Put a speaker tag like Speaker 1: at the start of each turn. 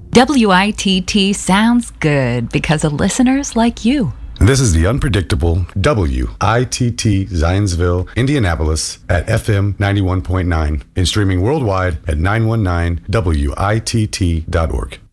Speaker 1: WITT sounds good because of listeners like you.
Speaker 2: This is the unpredictable WITT Zionsville, Indianapolis at FM 91.9 and streaming worldwide at 919witt.org.